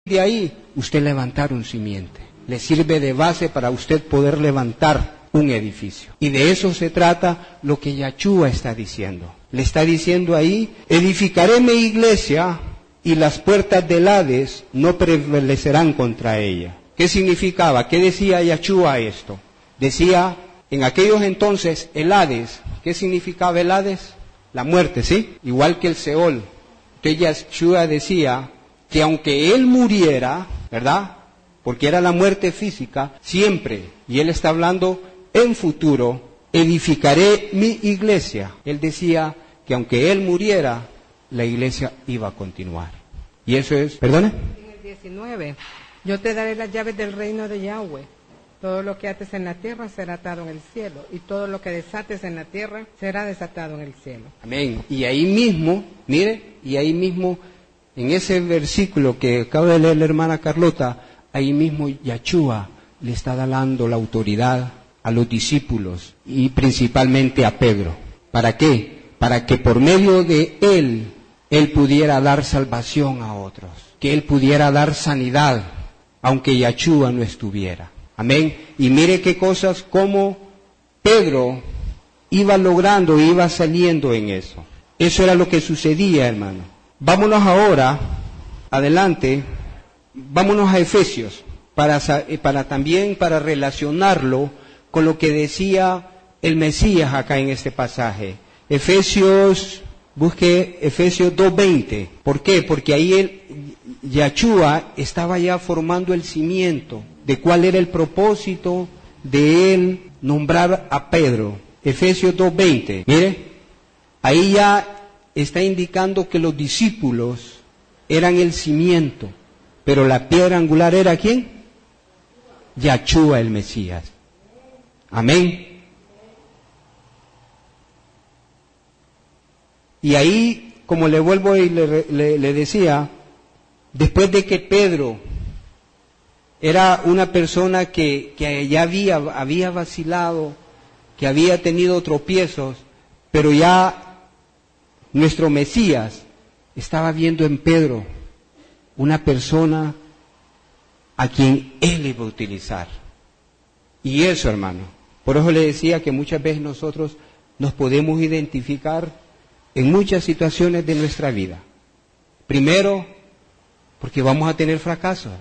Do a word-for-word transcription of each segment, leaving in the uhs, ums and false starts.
De ahí, usted levantar un simiente. Le sirve de base para usted poder levantar un edificio. Y de eso se trata lo que Yahshua está diciendo. Le está diciendo ahí, edificaré mi iglesia y las puertas del Hades no prevalecerán contra ella. ¿Qué significaba? ¿Qué decía Yahshua esto? Decía, en aquellos entonces, el Hades. ¿Qué significaba el Hades? La muerte, ¿sí? Igual que el Seol. Entonces Yahshua decía que aunque él muriera, ¿verdad? Porque era la muerte física, siempre, y él está hablando en futuro, edificaré mi iglesia. Él decía que aunque él muriera, la iglesia iba a continuar. Y eso es, ¿perdone? En el diecinueve, yo te daré las llaves del reino de Yahweh. Todo lo que ates en la tierra será atado en el cielo, y todo lo que desates en la tierra será desatado en el cielo. Amén. Y ahí mismo, mire, y ahí mismo, en ese versículo que acaba de leer la hermana Carlota, ahí mismo Yahshua le está dando la autoridad a los discípulos y principalmente a Pedro. ¿Para qué? Para que por medio de él, él pudiera dar salvación a otros, que él pudiera dar sanidad, aunque Yahshua no estuviera. Amén. Y mire qué cosas, como Pedro iba logrando, iba saliendo en eso. Eso era lo que sucedía, hermano. Vámonos ahora, adelante, vámonos a Efesios, para, para también para relacionarlo con lo que decía el Mesías acá en este pasaje. Efesios, busque Efesios dos veinte. ¿Por qué? Porque ahí el Yahshua estaba ya formando el cimiento de cuál era el propósito de él nombrar a Pedro. Efesios dos veinte. Mire, ahí ya está indicando que los discípulos eran el cimiento, pero la piedra angular era ¿quién? Yahshua el Mesías. Amén. Y ahí, como le vuelvo y le, le, le decía, después de que Pedro era una persona que, que ya había, había vacilado, que había tenido tropiezos, pero ya nuestro Mesías estaba viendo en Pedro una persona a quien él iba a utilizar. Y eso, hermano, por eso le decía que muchas veces nosotros nos podemos identificar en muchas situaciones de nuestra vida. Primero, porque vamos a tener fracasos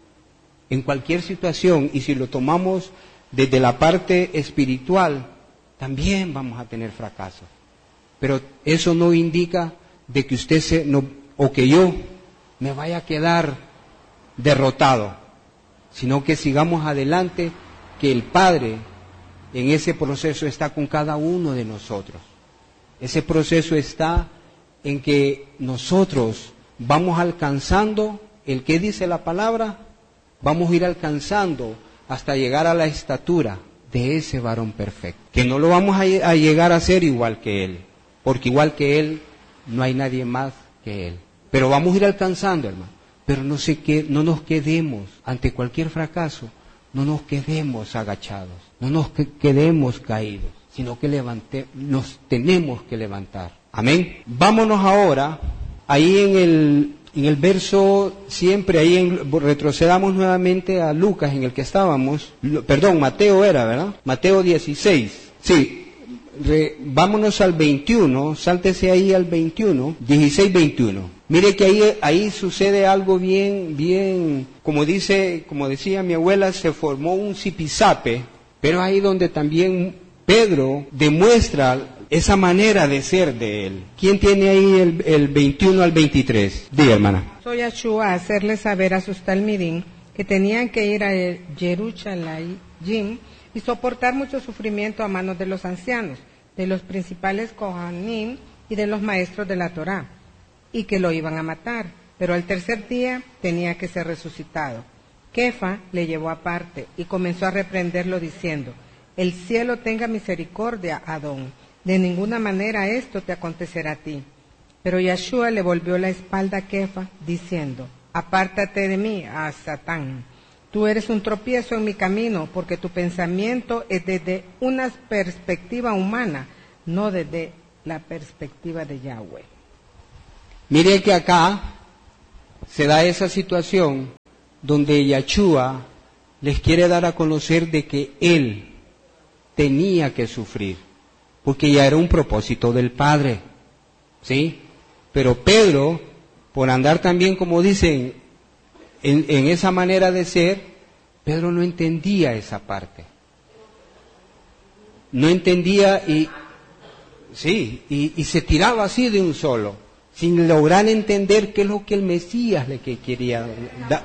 en cualquier situación, y si lo tomamos desde la parte espiritual, también vamos a tener fracasos. Pero eso no indica de que usted se, no, o que yo me vaya a quedar derrotado, sino que sigamos adelante, que el Padre en ese proceso está con cada uno de nosotros. Ese proceso está en que nosotros vamos alcanzando, el que dice la palabra, vamos a ir alcanzando hasta llegar a la estatura de ese varón perfecto, que no lo vamos a, a llegar a ser igual que él, porque igual que él no hay nadie más que él, pero vamos a ir alcanzando, hermano. Pero no, se que, no nos quedemos ante cualquier fracaso, no nos quedemos agachados, no nos que, quedemos caídos, sino que levante, nos tenemos que levantar. Amén. Vámonos ahora, ahí en el, en el verso, siempre ahí en, retrocedamos nuevamente a Lucas, en el que estábamos, perdón, Mateo era, ¿verdad? Mateo dieciséis, sí. Re, vámonos al veintiuno, sáltese ahí al veintiuno, dieciséis veintiuno. Mire que ahí, ahí sucede algo bien, bien, como dice, como decía mi abuela, se formó un zipizape, pero ahí donde también Pedro demuestra esa manera de ser de él. ¿Quién tiene ahí el, el veintiuno al veintitrés? Diga, hermana. Soy Yahshua a hacerle saber a sus talmidim que tenían que ir a Jerusalén y soportar mucho sufrimiento a manos de los ancianos, de los principales Kohanim y de los maestros de la Torá, y que lo iban a matar, pero al tercer día tenía que ser resucitado. Kefa le llevó aparte y comenzó a reprenderlo diciendo: el cielo tenga misericordia, Adón, de ninguna manera esto te acontecerá a ti. Pero Yahshua le volvió la espalda a Kefa diciendo: apártate de mí, a Satán. Tú eres un tropiezo en mi camino, porque tu pensamiento es desde una perspectiva humana, no desde la perspectiva de Yahweh. Mire que acá se da esa situación donde Yahshua les quiere dar a conocer de que Él tenía que sufrir, porque ya era un propósito del Padre, ¿sí? Pero Pedro, por andar también, como dicen, en, en esa manera de ser, Pedro no entendía esa parte. No entendía y, sí, y, y se tiraba así de un solo, sin lograr entender qué es lo que el Mesías le que quería dar.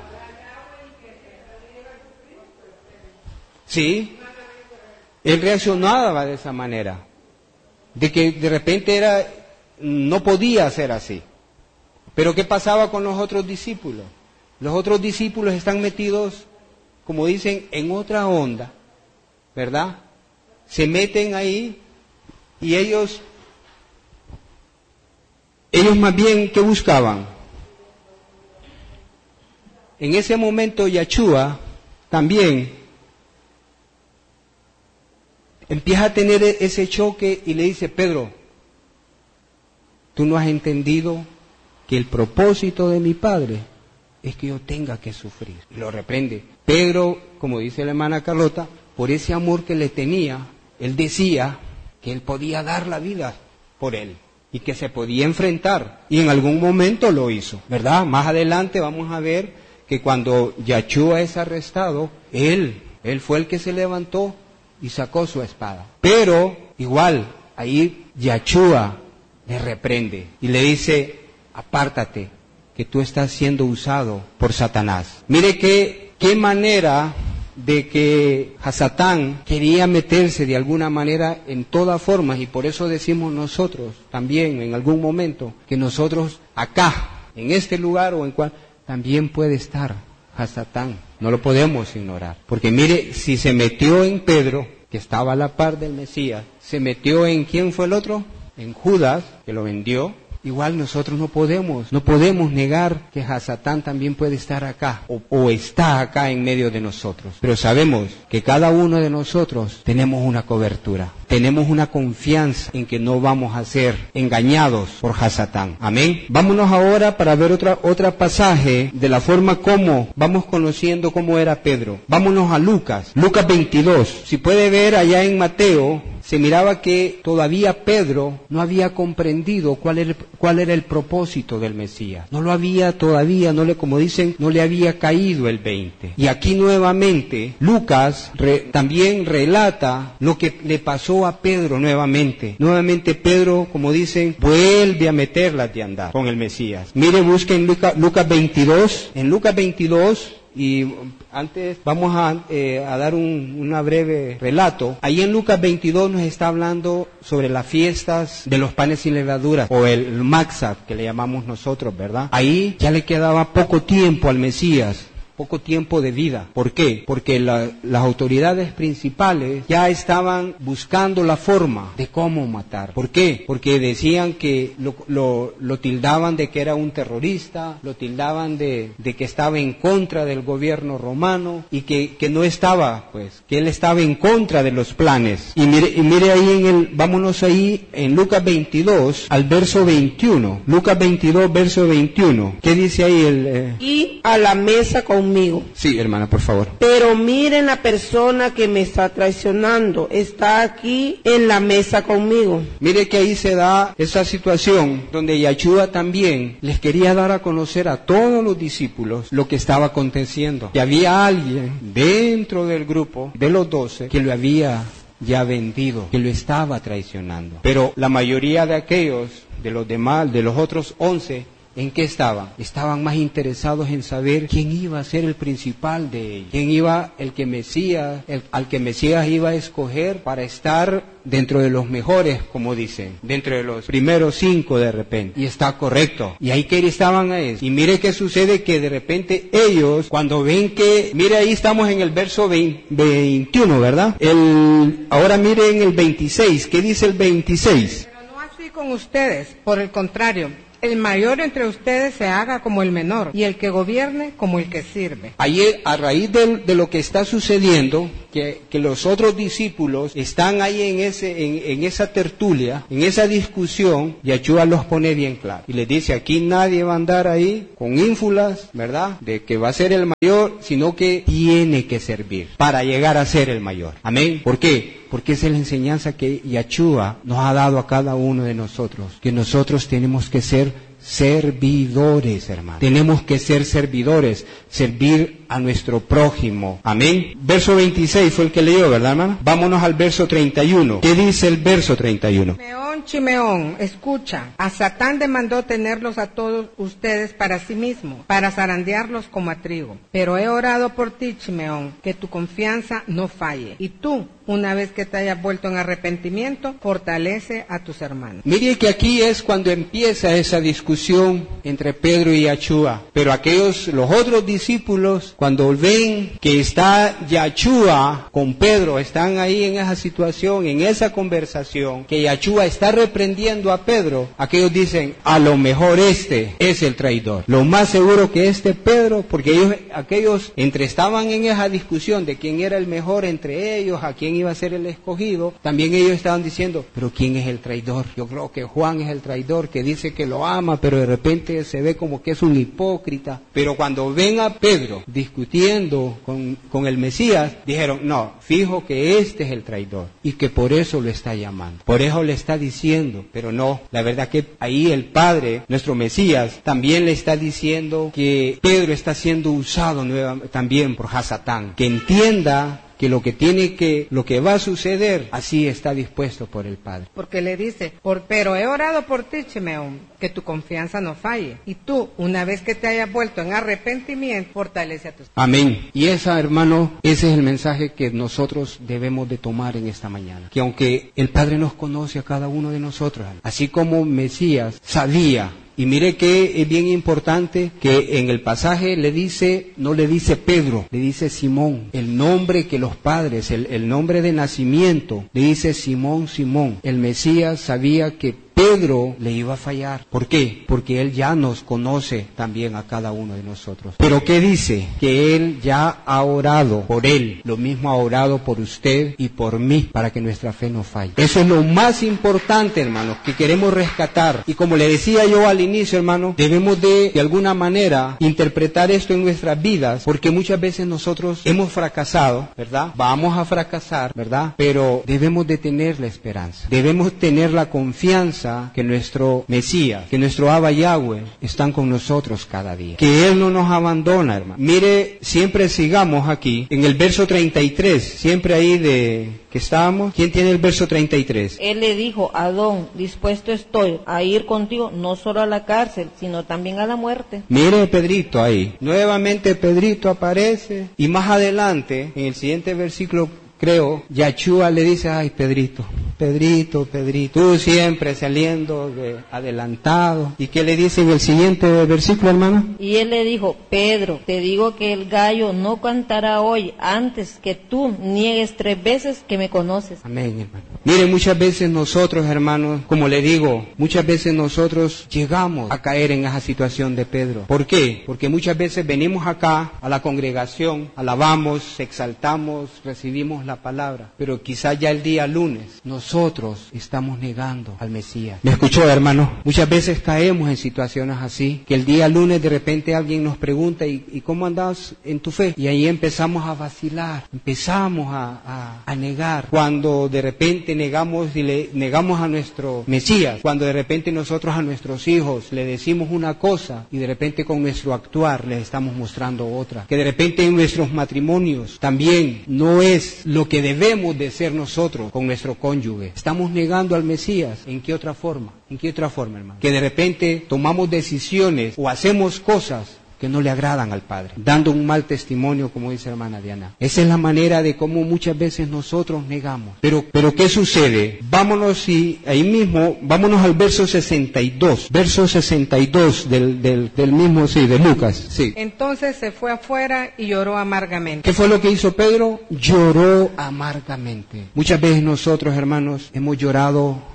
Sí, él reaccionaba de esa manera, de que de repente era, no podía ser así. Pero ¿qué pasaba con los otros discípulos? Los otros discípulos están metidos, como dicen, en otra onda, ¿verdad? Se meten ahí y ellos, ellos más bien, ¿qué buscaban? En ese momento Yahshua también empieza a tener ese choque y le dice, Pedro, tú no has entendido que el propósito de mi Padre es que yo tenga que sufrir. Y lo reprende. Pedro, como dice la hermana Carlota, por ese amor que le tenía, él decía que él podía dar la vida por él y que se podía enfrentar. Y en algún momento lo hizo, ¿verdad? Más adelante vamos a ver que cuando Yahshua es arrestado, él, él fue el que se levantó y sacó su espada. Pero igual, ahí Yahshua le reprende y le dice, apártate, que tú estás siendo usado por Satanás. Mire qué, qué manera de que Hasatán quería meterse de alguna manera en todas formas, y por eso decimos nosotros también en algún momento que nosotros acá, en este lugar o en cual, también puede estar Hasatán. No lo podemos ignorar. Porque mire, si se metió en Pedro, que estaba a la par del Mesías, se metió en, ¿quién fue el otro? En Judas, que lo vendió. Igual nosotros no podemos, no podemos negar que Hasatán también puede estar acá, o, o está acá en medio de nosotros. Pero sabemos que cada uno de nosotros tenemos una cobertura, tenemos una confianza en que no vamos a ser engañados por Hasatán. Amén. Vámonos ahora para ver otra, otra pasaje de la forma como vamos conociendo cómo era Pedro. Vámonos a Lucas, Lucas veintidós. Si puede ver allá en Mateo, se miraba que todavía Pedro no había comprendido cuál era, cuál era el propósito del Mesías. No lo había todavía, no le, como dicen, no le había caído el veinte. Y aquí nuevamente Lucas re, también relata lo que le pasó a Pedro nuevamente. Nuevamente Pedro, como dicen, vuelve a meterlas de andar con el Mesías. Mire, busquen Lucas, Lucas veintidós. En Lucas veintidós, y antes vamos a, eh, a dar un una breve relato. Ahí en Lucas veintidós nos está hablando sobre las fiestas de los panes sin levadura, o el Matzah, que le llamamos nosotros, ¿verdad? Ahí ya le quedaba poco tiempo al Mesías, poco tiempo de vida. ¿Por qué? Porque la, las autoridades principales ya estaban buscando la forma de cómo matar. ¿Por qué? Porque decían que lo, lo, lo tildaban de que era un terrorista, lo tildaban de, de que estaba en contra del gobierno romano y que, que no estaba, pues, que él estaba en contra de los planes. Y mire, y mire ahí en el, vámonos ahí en Lucas veintidós al verso veintiuno. Lucas veintidós, verso veintiuno. ¿Qué dice ahí el...? Eh... Y a la mesa con Conmigo. Sí, hermana, por favor. Pero miren, la persona que me está traicionando está aquí en la mesa conmigo. Mire que ahí se da esa situación donde Yahshua también les quería dar a conocer a todos los discípulos lo que estaba aconteciendo. Que había alguien dentro del grupo de los doce que lo había ya vendido, que lo estaba traicionando. Pero la mayoría de aquellos, de los demás, de los otros once, ¿en qué estaban? Estaban más interesados en saber quién iba a ser el principal de ellos, quién iba, el que Mesías, el, al que Mesías iba a escoger para estar dentro de los mejores, como dicen, dentro de los primeros cinco de repente. Y está correcto. Y ahí que estaban a eso. Y mire qué sucede, que de repente ellos, cuando ven que, mire ahí estamos en el verso veinte, veintiuno, ¿verdad? El, ahora mire en el veintiséis, ¿qué dice el veintiséis? Pero no así con ustedes, por el contrario. El mayor entre ustedes se haga como el menor, y el que gobierne como el que sirve. Ahí, a raíz de, de lo que está sucediendo, que, que los otros discípulos están ahí en, ese, en, en esa tertulia, en esa discusión, Yeshua los pone bien claro. Y les dice, aquí nadie va a andar ahí con ínfulas, ¿verdad? De que va a ser el mayor, sino que tiene que servir para llegar a ser el mayor. Amén. ¿Por qué? Porque esa es la enseñanza que Yeshua nos ha dado a cada uno de nosotros, que nosotros tenemos que ser servidores, hermano. Tenemos que ser servidores, servir a nuestro prójimo. Amén. Verso veintiséis fue el que leyó, ¿verdad, hermano? Vámonos al verso treinta y uno. ¿Qué dice el verso treinta y uno? Chimeón, Chimeón, escucha. A Satán demandó tenerlos a todos ustedes para sí mismo, para zarandearlos como a trigo. Pero he orado por ti, Chimeón, que tu confianza no falle. Y tú, una vez que te hayas vuelto en arrepentimiento, fortalece a tus hermanos. Mire que aquí es cuando empieza esa discusión entre Pedro y Yeshua. Pero aquellos, los otros discípulos, cuando ven que está Yeshua con Pedro, están ahí en esa situación, en esa conversación, que Yeshua está reprendiendo a Pedro, aquellos dicen, a lo mejor este es el traidor. Lo más seguro que este Pedro, porque ellos, aquellos, entre estaban en esa discusión de quién era el mejor entre ellos, a quién iba a ser el escogido, también ellos estaban diciendo, pero ¿quién es el traidor? Yo creo que Juan es el traidor, que dice que lo ama, pero de repente se ve como que es un hipócrita. Pero cuando ven a Pedro discutiendo con, con el Mesías, dijeron, no, fijo que este es el traidor, y que por eso lo está llamando, por eso le está diciendo, pero no, la verdad que ahí el Padre, nuestro Mesías, también le está diciendo que Pedro está siendo usado nueva, también por Hasatán, que entienda que lo que tiene que, lo que va a suceder, así está dispuesto por el Padre. Porque le dice, por, pero he orado por ti, Chimeón, que tu confianza no falle. Y tú, una vez que te hayas vuelto en arrepentimiento, fortalece a tus... Amén. Y esa, hermano, ese es el mensaje que nosotros debemos de tomar en esta mañana. Que aunque el Padre nos conoce a cada uno de nosotros, así como Mesías sabía. Y mire que es bien importante que en el pasaje le dice, no le dice Pedro, le dice Simón, el nombre que los padres, el, el nombre de nacimiento, le dice Simón, Simón. El Mesías sabía que Pedro le iba a fallar. ¿Por qué? Porque él ya nos conoce también a cada uno de nosotros. Pero ¿qué dice? Que él ya ha orado por él. Lo mismo ha orado por usted y por mí, para que nuestra fe no falle. Eso es lo más importante, hermanos, que queremos rescatar. Y como le decía yo al inicio, hermano, debemos de, de alguna manera, interpretar esto en nuestras vidas, porque muchas veces nosotros hemos fracasado, ¿verdad? Vamos a fracasar, ¿verdad? Pero debemos de tener la esperanza. Debemos tener la confianza que nuestro Mesías, que nuestro Abba Yahweh están con nosotros cada día, que Él no nos abandona, hermano. Mire, siempre sigamos aquí, en el verso treinta y tres, siempre ahí de que estábamos. ¿Quién tiene el verso treinta y tres? Él le dijo, Adón, dispuesto estoy a ir contigo, no solo a la cárcel, sino también a la muerte. Mire Pedrito ahí, nuevamente Pedrito aparece, y más adelante, en el siguiente versículo, creo, Yeshua le dice, ay Pedrito, Pedrito, Pedrito, tú siempre saliendo de adelantado. ¿Y qué le dice en el siguiente versículo, hermano? Y él le dijo, Pedro, te digo que el gallo no cantará hoy antes que tú niegues tres veces que me conoces. Amén, hermano. Mire, muchas veces nosotros, hermanos, como le digo, muchas veces nosotros llegamos a caer en esa situación de Pedro. ¿Por qué? Porque muchas veces venimos acá a la congregación, alabamos, exaltamos, recibimos la palabra, pero quizá ya el día lunes nosotros estamos negando al Mesías. ¿Me escuchó, hermano? Muchas veces caemos en situaciones así, que el día lunes de repente alguien nos pregunta, ¿y, y cómo andas en tu fe? Y ahí empezamos a vacilar, empezamos a, a, a negar, cuando de repente negamos y le negamos a nuestro Mesías, cuando de repente nosotros a nuestros hijos le decimos una cosa y de repente con nuestro actuar les estamos mostrando otra, que de repente en nuestros matrimonios también no es lo que debemos de ser nosotros con nuestro cónyuge. Estamos negando al Mesías. ¿En qué otra forma? ¿En qué otra forma, hermano? Que de repente tomamos decisiones o hacemos cosas que no le agradan al Padre, dando un mal testimonio, como dice hermana Diana. Esa es la manera de cómo muchas veces nosotros negamos. Pero, pero ¿qué sucede? Vámonos y ahí mismo, vámonos al verso sesenta y dos, verso sesenta y dos del, del, del mismo, sí, de Lucas, sí. Entonces se fue afuera y lloró amargamente. ¿Qué fue lo que hizo Pedro? Lloró amargamente. Muchas veces nosotros, hermanos, hemos llorado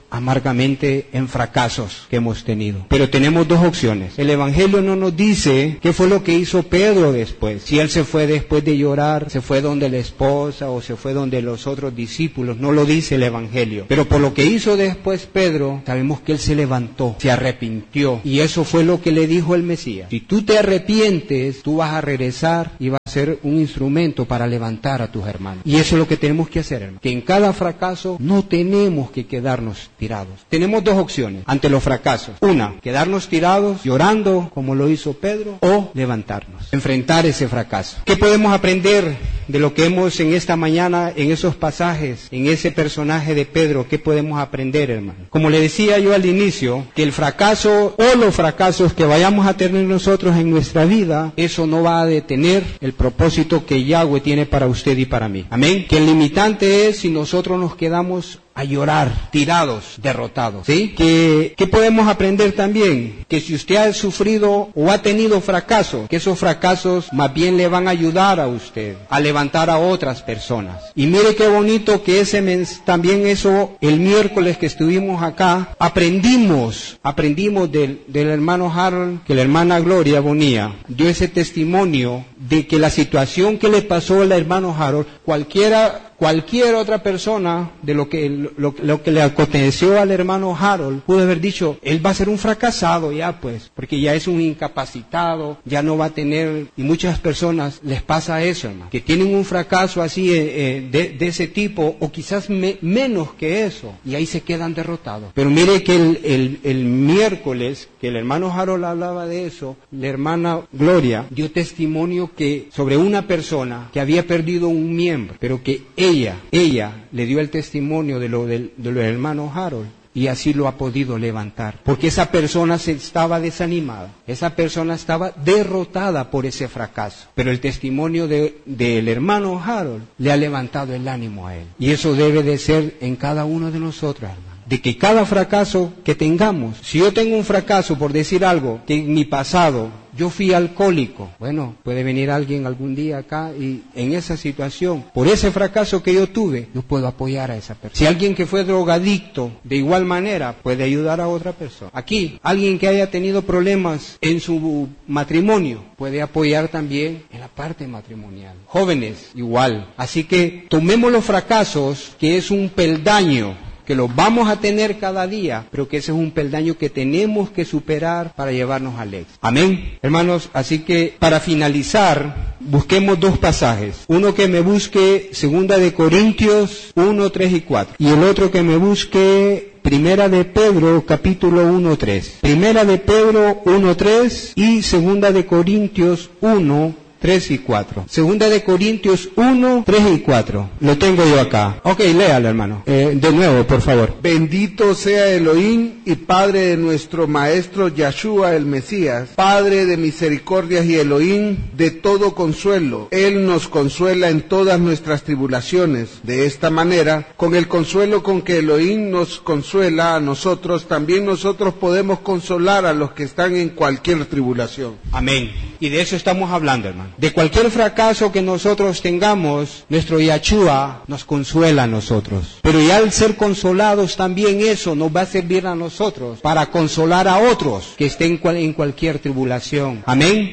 amargamente en fracasos que hemos tenido. Pero tenemos dos opciones. El Evangelio no nos dice qué fue lo que hizo Pedro después. Si él se fue después de llorar, se fue donde la esposa o se fue donde los otros discípulos. No lo dice el Evangelio. Pero por lo que hizo después Pedro, sabemos que él se levantó, se arrepintió. Y eso fue lo que le dijo el Mesías. Si tú te arrepientes, tú vas a regresar y vas a ser un instrumento para levantar a tus hermanos. Y eso es lo que tenemos que hacer, hermano. Que en cada fracaso no tenemos que quedarnos tirados. Tenemos dos opciones ante los fracasos. Una, quedarnos tirados, llorando, como lo hizo Pedro, o levantarnos, enfrentar ese fracaso. ¿Qué podemos aprender de lo que hemos en esta mañana, en esos pasajes, en ese personaje de Pedro? ¿Qué podemos aprender, hermano? Como le decía yo al inicio, que el fracaso o los fracasos que vayamos a tener nosotros en nuestra vida, eso no va a detener el propósito que Yahweh tiene para usted y para mí. Amén. Que el limitante es si nosotros nos quedamos a llorar, tirados, derrotados, ¿sí? Que, ¿qué podemos aprender también? Que si usted ha sufrido o ha tenido fracasos, que esos fracasos más bien le van a ayudar a usted a levantar a otras personas. Y mire qué bonito que ese mens- también eso, el miércoles que estuvimos acá, aprendimos, aprendimos del, del hermano Harold, que la hermana Gloria Bonilla dio ese testimonio de que la situación que le pasó al hermano Harold, cualquiera Cualquier otra persona de lo que, lo, lo que le aconteció al hermano Harold pudo haber dicho, él va a ser un fracasado ya pues, porque ya es un incapacitado, ya no va a tener, y muchas personas les pasa eso, hermano, que tienen un fracaso así eh, eh, de, de ese tipo, o quizás me, menos que eso, y ahí se quedan derrotados. Pero mire que el, el, el miércoles, que el hermano Harold hablaba de eso, la hermana Gloria dio testimonio que sobre una persona que había perdido un miembro, pero que ella, ella le dio el testimonio de lo del, de lo del hermano Harold, y así lo ha podido levantar, porque esa persona se estaba desanimada, esa persona estaba derrotada por ese fracaso, pero el testimonio de, del hermano Harold le ha levantado el ánimo a él, y eso debe de ser en cada uno de nosotros, hermano. De que cada fracaso que tengamos, si yo tengo un fracaso por decir algo, que en mi pasado yo fui alcohólico, bueno, puede venir alguien algún día acá y en esa situación, por ese fracaso que yo tuve, yo puedo apoyar a esa persona. Si alguien que fue drogadicto, de igual manera, puede ayudar a otra persona. Aquí, alguien que haya tenido problemas en su matrimonio, puede apoyar también en la parte matrimonial. Jóvenes, igual. Así que tomemos los fracasos, que es un peldaño, que los vamos a tener cada día, pero que ese es un peldaño que tenemos que superar para llevarnos al éxito. Amén, hermanos. Así que para finalizar, busquemos dos pasajes. Uno que me busque segunda de Corintios uno, tres y cuatro. Y el otro que me busque Primera de Pedro, capítulo uno, tres. Primera de Pedro uno, tres y segunda de Corintios uno, tres y cuatro. Segunda de Corintios uno, tres y cuatro. Lo tengo yo acá. Ok, léalo, hermano. Eh, de nuevo, por favor. Bendito sea Elohim y Padre de nuestro Maestro Yahshua el Mesías, Padre de misericordias y Elohim de todo consuelo. Él nos consuela en todas nuestras tribulaciones. De esta manera, con el consuelo con que Elohim nos consuela a nosotros, también nosotros podemos consolar a los que están en cualquier tribulación. Amén. Y de eso estamos hablando, hermano. De cualquier fracaso que nosotros tengamos, nuestro Yahshua nos consuela a nosotros. Pero ya al ser consolados también eso nos va a servir a nosotros para consolar a otros que estén cual, en cualquier tribulación. Amén.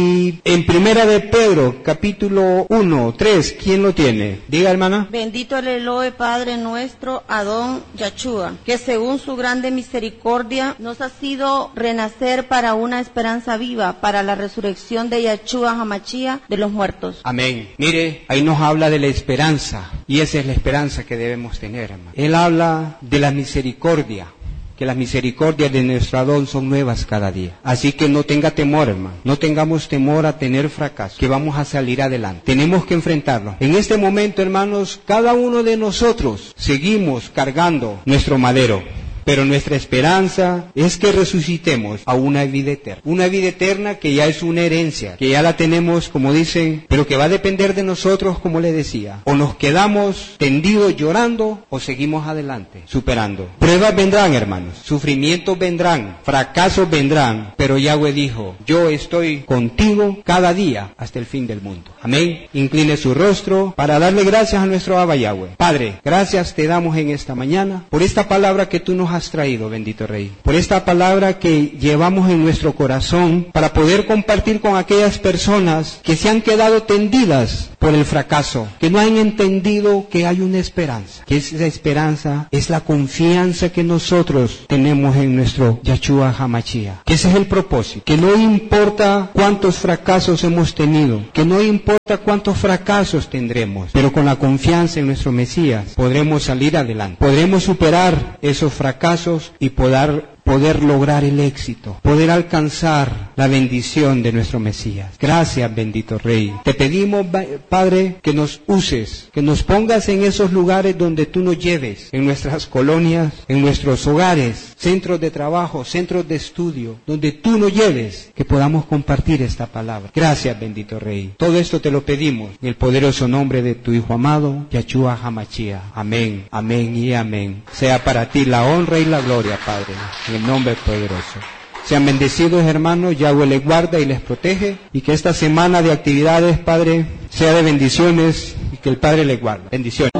Y en Primera de Pedro, capítulo uno, tres, ¿quién lo tiene? Diga, hermana. Bendito el Elohe Padre nuestro, Adón Yahshua, que según su grande misericordia nos ha sido renacer para una esperanza viva, para la resurrección de Yahshua Hamashia de los muertos. Amén. Mire, ahí nos habla de la esperanza, y esa es la esperanza que debemos tener, hermano. Él habla de la misericordia, que las misericordias de nuestro Adón son nuevas cada día. Así que no tenga temor, hermano. No tengamos temor a tener fracaso, que vamos a salir adelante. Tenemos que enfrentarlo. En este momento, hermanos, cada uno de nosotros seguimos cargando nuestro madero. Pero nuestra esperanza es que resucitemos a una vida eterna. Una vida eterna que ya es una herencia, que ya la tenemos, como dicen, pero que va a depender de nosotros, como le decía. O nos quedamos tendidos llorando o seguimos adelante, superando. Pruebas vendrán, hermanos. Sufrimientos vendrán. Fracasos vendrán. Pero Yahweh dijo, yo estoy contigo cada día hasta el fin del mundo. Amén. Incline su rostro para darle gracias a nuestro Abba Yahweh. Padre, gracias te damos en esta mañana por esta palabra que tú nos nos has traído, bendito Rey. Por esta palabra que llevamos en nuestro corazón para poder compartir con aquellas personas que se han quedado tendidas por el fracaso, que no han entendido que hay una esperanza, que esa esperanza es la confianza que nosotros tenemos en nuestro Yahshua HaMashiach. Que ese es el propósito, que no importa cuántos fracasos hemos tenido, que no importa cuántos fracasos tendremos, pero con la confianza en nuestro Mesías podremos salir adelante, podremos superar esos fracasos y poder poder lograr el éxito, poder alcanzar la bendición de nuestro Mesías. Gracias, bendito Rey. Te pedimos, Padre, que nos uses, que nos pongas en esos lugares donde tú nos lleves, en nuestras colonias, en nuestros hogares, centros de trabajo, centros de estudio, donde tú nos lleves, que podamos compartir esta palabra. Gracias, bendito Rey. Todo esto te lo pedimos en el poderoso nombre de tu Hijo amado, Yahshua HaMashiach. Amén, amén y amén. Sea para ti la honra y la gloria, Padre, en el nombre poderoso. Sean bendecidos, hermanos. Yahweh les guarda y les protege, y que esta semana de actividades, Padre, sea de bendiciones, y que el Padre les guarde. Bendiciones.